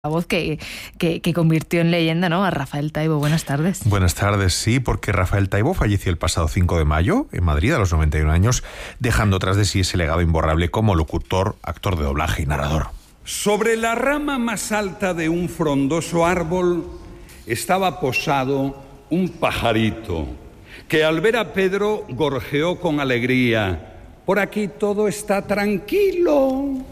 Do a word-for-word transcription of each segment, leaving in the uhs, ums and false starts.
La voz que, que, que convirtió en leyenda, ¿no?, a Rafael Taibo. Buenas tardes. Buenas tardes, sí, porque Rafael Taibo falleció el pasado cinco de mayo en Madrid a los noventa y un años, dejando tras de sí ese legado imborrable como locutor, actor de doblaje y narrador. Sobre la rama más alta de un frondoso árbol estaba posado un pajarito que al ver a Pedro gorjeó con alegría: por aquí todo está tranquilo.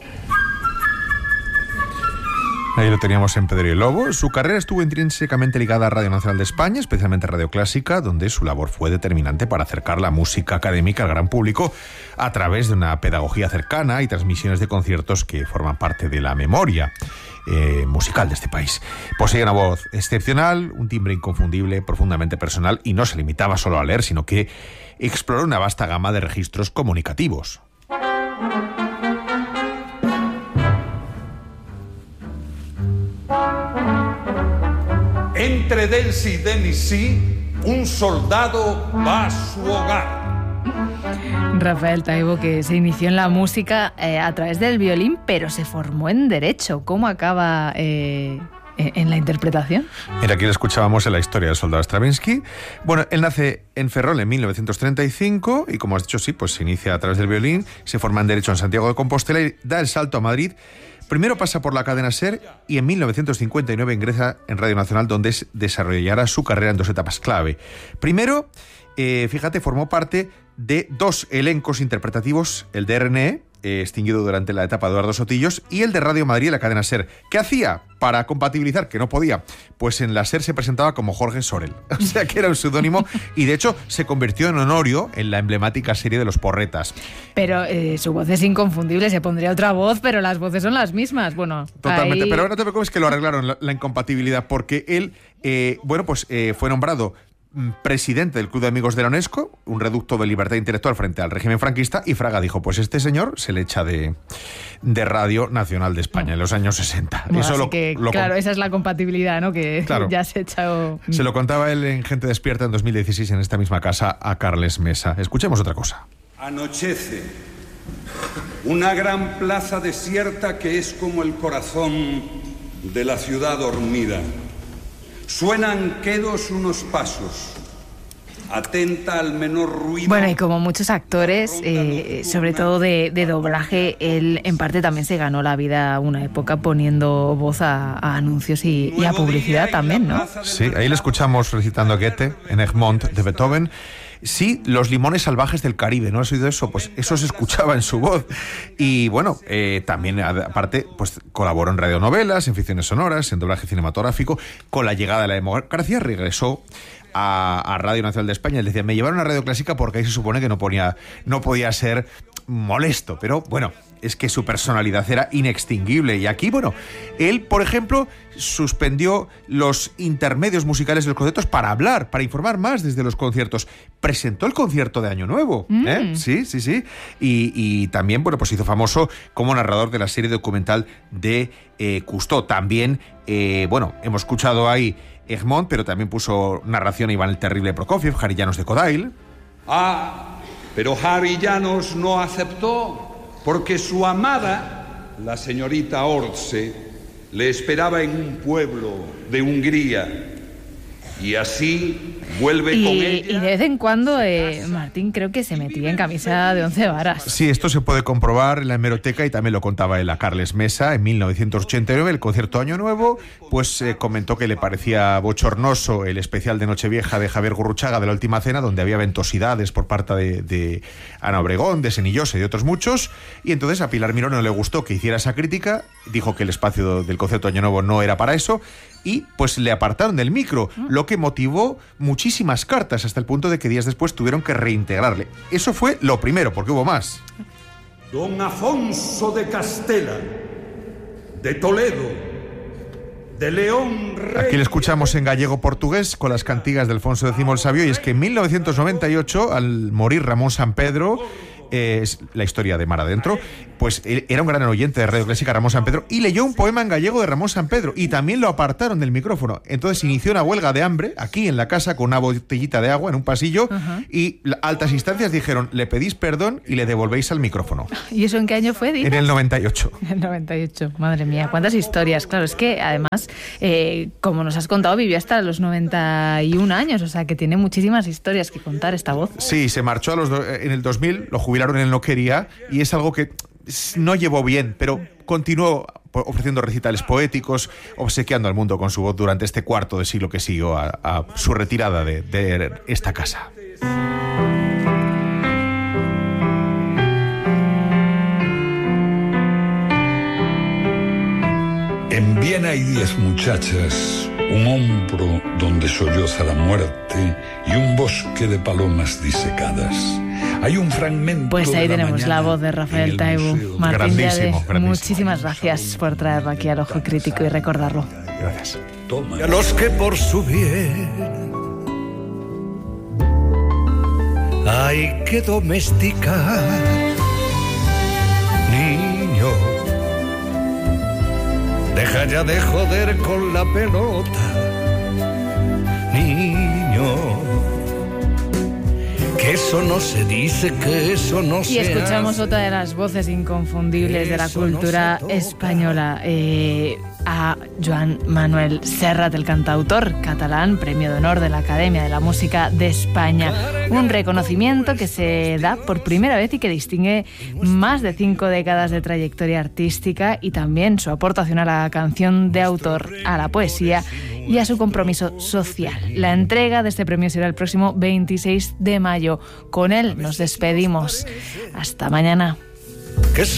Ahí lo teníamos en Pedro y el Lobo. Su carrera estuvo intrínsecamente ligada a Radio Nacional de España, especialmente a Radio Clásica, donde su labor fue determinante para acercar la música académica al gran público a través de una pedagogía cercana y transmisiones de conciertos que forman parte de la memoria eh, musical de este país. Poseía una voz excepcional, un timbre inconfundible, profundamente personal, y no se limitaba solo a leer, sino que exploró una vasta gama de registros comunicativos. Entre Delsi y Denisí, un soldado va a su hogar. Rafael Taibo, que se inició en la música eh, a través del violín, pero se formó en Derecho. ¿Cómo acaba eh, en la interpretación? Mira, aquí lo escuchábamos en la historia del soldado Stravinsky. Bueno, él nace en Ferrol en mil novecientos treinta y cinco y, como has dicho, sí, pues se inicia a través del violín, se forma en Derecho en Santiago de Compostela y da el salto a Madrid. Primero pasa por la cadena SER y en mil novecientos cincuenta y nueve ingresa en Radio Nacional, donde desarrollará su carrera en dos etapas clave. Primero, eh, fíjate, formó parte de dos elencos interpretativos, el de R N E, eh, extinguido durante la etapa de Eduardo Sotillos, y el de Radio Madrid en la cadena SER. ¿Qué hacía para compatibilizar? Que no podía. Pues en la SER se presentaba como Jorge Sorel. O sea que era un seudónimo y de hecho se convirtió en Honorio en la emblemática serie de Los Porretas. Pero eh, su voz es inconfundible, se pondría otra voz, pero las voces son las mismas. Bueno, totalmente, ahí... pero no te preocupes que lo arreglaron, la, la incompatibilidad, porque él, eh, bueno, pues eh, fue nombrado presidente del Club de Amigos de la UNESCO, un reducto de libertad intelectual frente al régimen franquista, y Fraga dijo, pues este señor se le echa de, de Radio Nacional de España, bueno, en los años sesenta. Bueno, Eso así lo, que, lo claro, con... esa es la compatibilidad, ¿no?, que claro, ya se ha echado... Se lo contaba él en Gente Despierta en dos mil dieciséis en esta misma casa a Carles Mesa. Escuchemos otra cosa. Anochece. Una gran plaza desierta que es como el corazón de la ciudad dormida. Suenan quedos unos pasos. Atenta al menor ruido. Bueno, y como muchos actores, eh, sobre todo de, de doblaje, él en parte también se ganó la vida una época poniendo voz a, a anuncios y, y a publicidad también, ¿no? Sí, ahí le escuchamos recitando Goethe en Egmont de Beethoven. Sí, los limones salvajes del Caribe, ¿no has oído eso? Pues eso se escuchaba en su voz. Y bueno, eh, también aparte, pues colaboró en radionovelas, en ficciones sonoras, en doblaje cinematográfico. Con la llegada de la democracia regresó a, a Radio Nacional de España. Él decía, me llevaron a Radio Clásica porque ahí se supone que no, ponía, no podía ser molesto, pero bueno, es que su personalidad era inextinguible. Y aquí, bueno, él, por ejemplo, suspendió los intermedios musicales de los conciertos para hablar, para informar más desde los conciertos. Presentó el concierto de Año Nuevo, mm. ¿eh? Sí, sí, sí. Y, y también, bueno, pues hizo famoso como narrador de la serie documental de eh, Cousteau. También, eh, bueno, hemos escuchado ahí Egmont, pero también puso narración a Iván el Terrible Prokofiev, Harry Llanos de Kodail. Ah, pero Harry Llanos no aceptó, porque su amada, la señorita Orce, le esperaba en un pueblo de Hungría. Y así vuelve y, con ella. Y de vez en cuando, eh, Martín creo que se metía en camisa de once varas. Sí, esto se puede comprobar en la hemeroteca y también lo contaba él a Carles Mesa en mil novecientos ochenta y nueve, el concierto Año Nuevo, pues eh, comentó que le parecía bochornoso el especial de Nochevieja de Javier Gurruchaga de La Última Cena, donde había ventosidades por parte de, de Ana Obregón, de Senillosa y de otros muchos, y entonces a Pilar Miró no le gustó que hiciera esa crítica, dijo que el espacio del concierto Año Nuevo no era para eso, y pues le apartaron del micro, lo que motivó muchísimas cartas hasta el punto de que días después tuvieron que reintegrarle. Eso fue lo primero, porque hubo más. Don Afonso de Castela, de Toledo, de León Rey. Aquí le escuchamos en gallego-portugués con las cantigas de Alfonso X el Sabio, y es que en mil novecientos noventa y ocho, al morir Ramón Sampedro, eh, es la historia de mar adentro, pues era un gran oyente de Radio Clásica, Ramón Sampedro, y leyó un poema en gallego de Ramón Sampedro, y también lo apartaron del micrófono. Entonces inició una huelga de hambre aquí en la casa con una botellita de agua en un pasillo, uh-huh. y altas instancias dijeron, le pedís perdón y le devolvéis al micrófono. ¿Y eso en qué año fue, Dina? En el noventa y ocho. En el noventa y ocho, madre mía, cuántas historias. Claro, es que además, eh, como nos has contado, vivió hasta los noventa y un años, o sea que tiene muchísimas historias que contar esta voz. Sí, se marchó a los do- en el dos mil, lo jubilaron en el No Quería, y es algo que no llevó bien, pero continuó ofreciendo recitales poéticos, obsequiando al mundo con su voz durante este cuarto de siglo que siguió a, a su retirada de, de esta casa. En Viena hay diez muchachas, un hombro donde solloza la muerte y un bosque de palomas disecadas. Hay un fragmento. Pues ahí de la tenemos la voz de Rafael Taibo. Martín Llade, muchísimas gracias por traerlo aquí al Ojo Crítico y recordarlo. Gracias. Toma. Y a los que por su bien hay que domesticar, niño, deja ya de joder con la pelota, niño. Que eso no se dice, que eso no se Y escuchamos hace. otra de las voces inconfundibles de la Eso cultura no se toca. española, eh, a Joan Manuel Serrat, el cantautor catalán, premio de honor de la Academia de la Música de España. Un reconocimiento que se da por primera vez y que distingue más de cinco décadas de trayectoria artística y también su aportación a la canción de autor, a la poesía y a su compromiso social. La entrega de este premio será el próximo veintiséis de mayo. Con él nos despedimos. Hasta mañana. Que